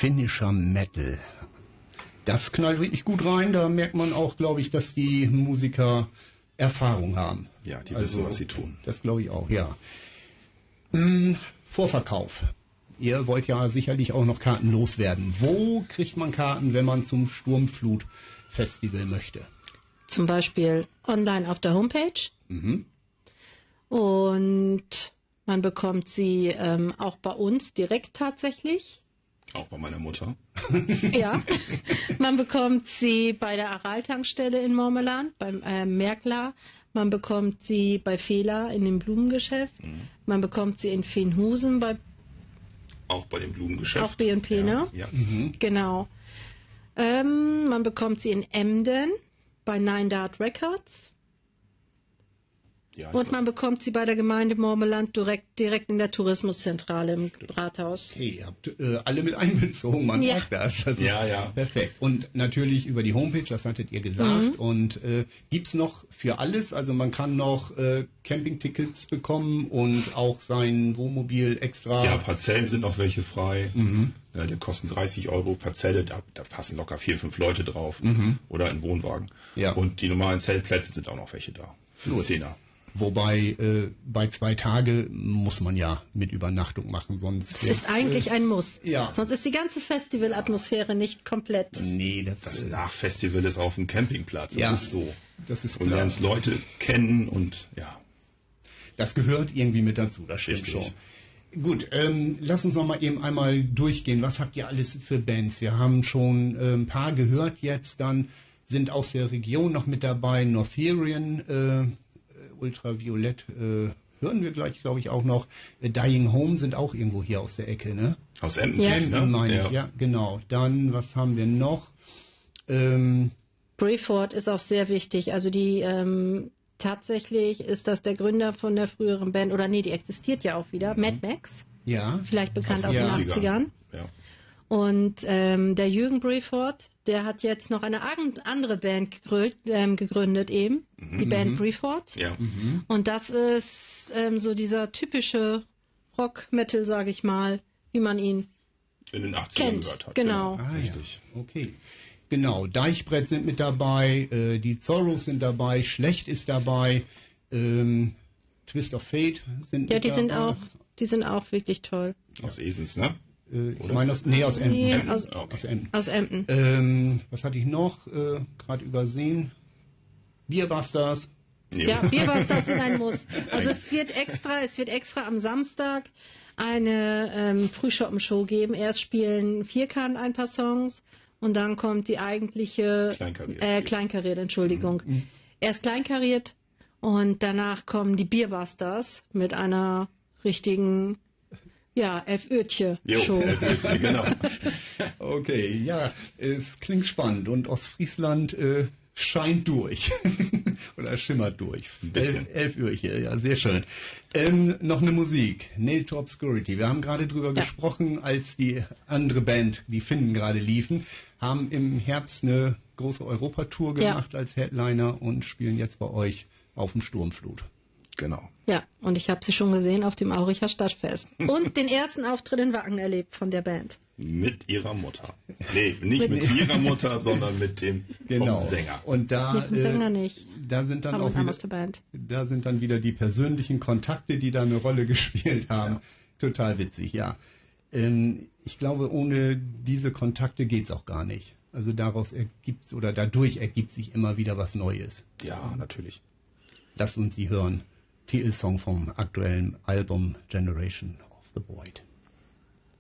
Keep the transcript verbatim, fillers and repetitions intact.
Finnischer Metal. Das knallt wirklich gut rein. Da merkt man auch, glaube ich, dass die Musiker Erfahrung haben. Ja, die wissen, also, was sie tun. Das glaube ich auch, ja. Hm, Vorverkauf. Ihr wollt ja sicherlich auch noch Karten loswerden. Wo kriegt man Karten, wenn man zum Sturmflut-Festival möchte? Zum Beispiel online auf der Homepage. Mhm. Und man bekommt sie ähm, auch bei uns direkt tatsächlich. Auch bei meiner Mutter. Ja. Man bekommt sie bei der Aral-Tankstelle in Mormeland, beim äh, Merkler. Man bekommt sie bei Fehler in dem Blumengeschäft. Mhm. Man bekommt sie in Feenhusen bei auch bei dem Blumengeschäft. Auch B und P, ja, ne? Ja. Mhm. Genau. Ähm, man bekommt sie in Emden bei Nine Dart Records. Ja, Und man bekommt sie bei der Gemeinde Mormeland direkt, direkt in der Tourismuszentrale im Stimmt. Rathaus. Okay, ihr habt äh, alle mit einbezogen, man Ja. merkt das. das ist Ja, ja. Perfekt. Und natürlich über die Homepage, das hattet ihr gesagt. Mhm. Und äh, gibt's noch für alles, also man kann noch äh, Campingtickets bekommen und auch sein Wohnmobil extra. Ja, Parzellen sind noch welche frei. Mhm. Ja, die kosten dreißig Euro Parzelle, da, da passen locker vier, fünf Leute drauf. Mhm. Oder ein Wohnwagen. Ja. Und die normalen Zeltplätze sind auch noch welche da. Für Gut. Zehner. Wobei äh, bei zwei Tage muss man ja mit Übernachtung machen, sonst Es ist eigentlich ein Muss. ja. Sonst ist die ganze Festivalatmosphäre nicht komplett. Nee, das, Das äh, Nachfestival ist auf dem Campingplatz. Das Ja. ist so. das ist Und klar. lernst Leute kennen und ja. Das gehört irgendwie mit dazu, das stimmt Richtig. schon. Gut, ähm, lass uns noch mal eben einmal durchgehen. Was habt ihr alles für Bands? Wir haben schon äh, ein paar gehört jetzt, dann sind aus der Region noch mit dabei. Northerian, äh, Ultraviolett äh, hören wir gleich, glaube ich, auch noch. Äh, Dying Home sind auch irgendwo hier aus der Ecke, ne? Aus Emden, Ja. sind die, Emden, ne? meine ja. ich, ja, genau. Dann, was haben wir noch? Ähm, Breford ist auch sehr wichtig. Also die ähm, tatsächlich ist das der Gründer von der früheren Band, oder nee, die existiert ja auch wieder, Mad Max, ja, vielleicht bekannt aus, den den achtzigern. achtzigern. Ja. Und ähm, der Jürgen Breford, der hat jetzt noch eine an- andere Band gegründet, ähm, gegründet eben, Mhm. die Band Breford. Ja. mhm. Und das ist ähm, so dieser typische Rock-Metal, sage ich mal, wie man ihn In den achtzigern kennt. gehört hat. Genau. Ah, Richtig. Ja. Okay. Genau, Deichbrett sind mit dabei, äh, die Zorros sind dabei, Schlecht ist dabei, ähm, Twist of Fate sind Ja, mit die dabei. sind auch, die sind auch wirklich toll. Aus Esens, ne? Äh, ich Oder? meine, aus, nee, aus Emden. Nee, Emden. aus- Okay. aus Emden. Aus Emden. Ähm, was hatte ich noch äh, gerade übersehen? Bierbusters. Ja, Bierbusters sind ein Muss. Also es wird extra, es wird extra am Samstag eine ähm, Frühschoppen-Show geben. Erst spielen Vierkant ein paar Songs und dann kommt die eigentliche Kleinkariert. äh, kleinkariert, Entschuldigung. Mhm. Erst kleinkariert und danach kommen die Bierbusters mit einer richtigen ja, Jo, Elf-Ötje-Show. Elf-Ötje, genau. Okay, ja, es klingt spannend und Ostfriesland äh, scheint durch. Oder schimmert durch. Ein bisschen. Elf, elf Uhrche, ja, sehr schön. Ähm, noch eine Musik, Nail to Obscurity. Wir haben gerade drüber Ja. gesprochen, als die andere Band, die Finnen gerade liefen, haben im Herbst eine große Europatour Ja. gemacht als Headliner und spielen jetzt bei euch auf dem Sturmflut. Genau. Ja, und ich habe sie schon gesehen auf dem Auricher Stadtfest. Und den ersten Auftritt in Wacken erlebt von der Band. Mit ihrer Mutter. Nee, nicht mit, Mit- ihrer Mutter, sondern mit dem Genau. vom Sänger. Und da, Mit dem Sänger äh, nicht. da sind dann Aber auch mit einem wieder, aus der Band. da sind dann wieder die persönlichen Kontakte, die da eine Rolle gespielt haben. Ja. Total witzig, ja. Ähm, ich glaube, ohne diese Kontakte geht's auch gar nicht. Also daraus ergibt's oder dadurch ergibt sich immer wieder was Neues. Ja, natürlich. Lasst uns sie hören. Titelsong vom aktuellen Album Generation of the Void.